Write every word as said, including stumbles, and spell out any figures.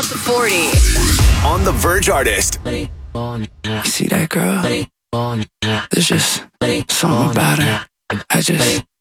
forty. On the Verge Artist. You see that girl? There's just something about her. I just